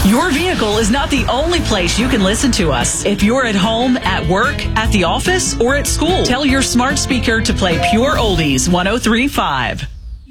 Your vehicle is not the only place you can listen to us. If you're at home, at work, at the office, or at school, tell your smart speaker to play Pure Oldies 103.5.